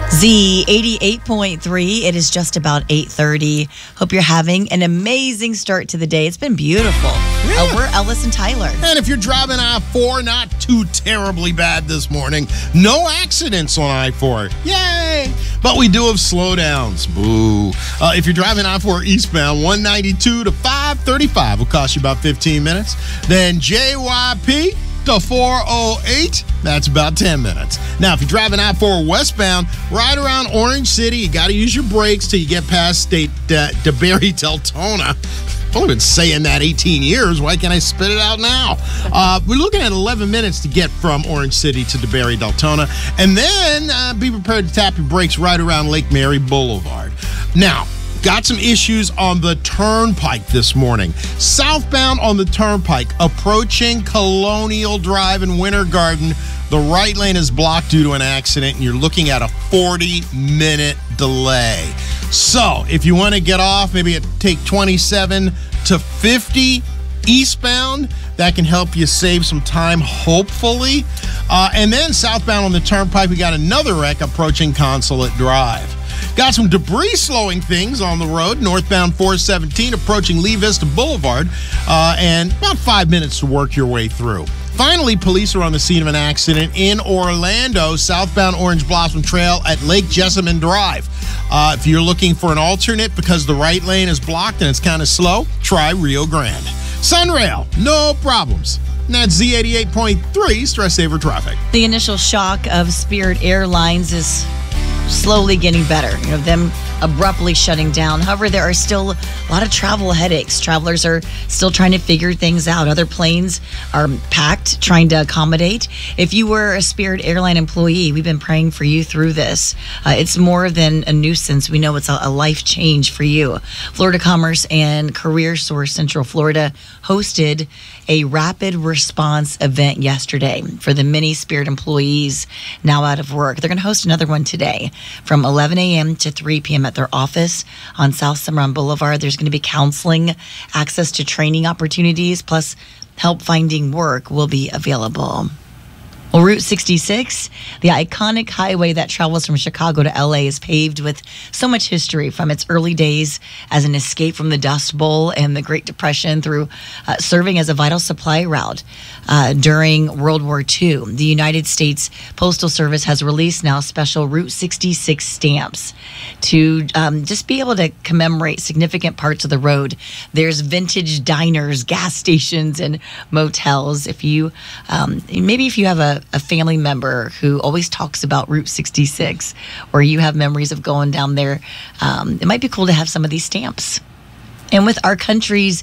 Z 88.3. It is just about 8:30. Hope you're having an amazing start to the day. It's been beautiful. Yeah. We're Ellis and Tyler. And if you're driving I-4, not too terribly bad this morning. No accidents on I-4. Yay! But we do have slowdowns. Boo. If you're driving I-4 eastbound, 192 to 535 will cost you about 15 minutes. Then JYP to 408, that's about 10 minutes. Now, if you're driving I-4 westbound, right around Orange City, you got to use your brakes till you get past DeBerry Deltona. I've only been saying that 18 years. Why can't I spit it out now? We're looking at 11 minutes to get from Orange City to DeBerry Deltona. And then be prepared to tap your brakes right around Lake Mary Boulevard. Now, got some issues on the Turnpike this morning. Southbound on the Turnpike, approaching Colonial Drive in Winter Garden, the right lane is blocked due to an accident, and you're looking at a 40-minute delay. So, if you want to get off, maybe take 27 to 50 eastbound, that can help you save some time, hopefully. And then southbound on the Turnpike, we got another wreck approaching Consulate Drive. Got some debris slowing things on the road. Northbound 417 approaching Lee Vista Boulevard, and about 5 minutes to work your way through. Finally, police are on the scene of an accident in Orlando, southbound Orange Blossom Trail at Lake Jessamine Drive. If you're looking for an alternate because the right lane is blocked and it's kind of slow, try Rio Grande. Sunrail, no problems. And that's Z88.3 Stress Saver Traffic. The initial shock of Spirit Airlines is slowly getting better. You know, them abruptly shutting down. However, there are still a lot of travel headaches. Travelers are still trying to figure things out. Other planes are packed, trying to accommodate. If you were a Spirit Airline employee, we've been praying for you through this. It's more than a nuisance. We know it's a life change for you. Florida Commerce and Career Source Central Florida hosted a rapid response event yesterday for the many Spirit employees now out of work. They're going to host another one today from 11 a.m. to 3 p.m. at their office on South Cimarron Boulevard. There's going to be counseling, access to training opportunities, plus help finding work will be available. Well, Route 66, the iconic highway that travels from Chicago to LA, is paved with so much history from its early days as an escape from the Dust Bowl and the Great Depression through serving as a vital supply route during World War II. The United States Postal Service has released now special Route 66 stamps to just be able to commemorate significant parts of the road. There's vintage diners, gas stations, and motels. If you maybe if you have a family member who always talks about Route 66, or you have memories of going down there, it might be cool to have some of these stamps. And with our country's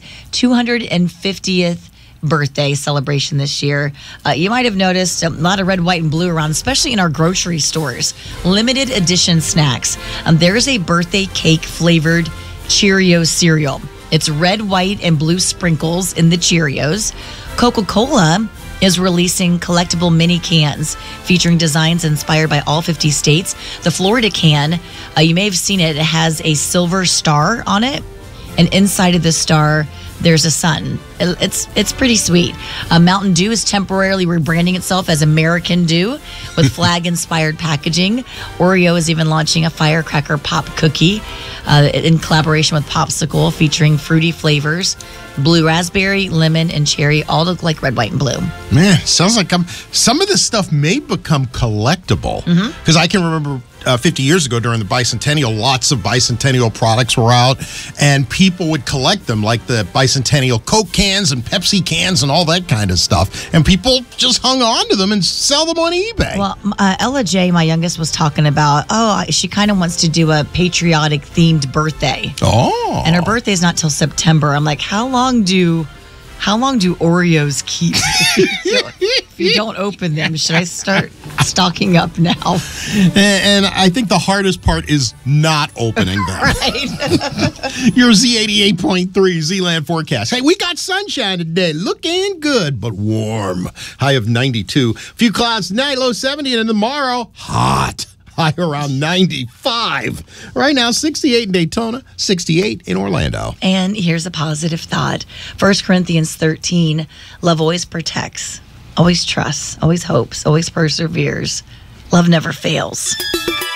250th birthday celebration this year, you might have noticed a lot of red, white, and blue around, especially in our grocery stores. Limited edition snacks. There's a birthday cake flavored Cheerios cereal. It's red, white, and blue sprinkles in the Cheerios. Coca-Cola is releasing collectible mini cans featuring designs inspired by all 50 states. The Florida can, you may have seen it. It has a silver star on it, and inside of the star, there's a sun. It's pretty sweet. Mountain Dew is temporarily rebranding itself as American Dew with flag-inspired packaging. Oreo is even launching a firecracker pop cookie in collaboration with Popsicle, featuring fruity flavors. Blue raspberry, lemon, and cherry all look like red, white, and blue. Man, sounds like some of this stuff may become collectible. Because I can remember 50 years ago during the bicentennial, lots of bicentennial products were out, and people would collect them, like the bicentennial Coke cans and Pepsi cans and all that kind of stuff. And people just hung on to them and sell them on eBay. Well, Ella J, my youngest, was talking about, she kind of wants to do a patriotic-themed birthday. Oh. And her birthday's not till September. I'm like, how long do Oreos keep if you don't open them? Should I start stocking up now? And I think the hardest part is not opening them. Right. Your Z88.3 Z-Land forecast. Hey, we got sunshine today. Looking good, but warm. High of 92. Few clouds tonight, low 70. And tomorrow, hot. High around 95. Right now, 68 in Daytona, 68 in Orlando. And here's a positive thought. 1 Corinthians 13, love always protects, always trusts, always hopes, always perseveres. Love never fails.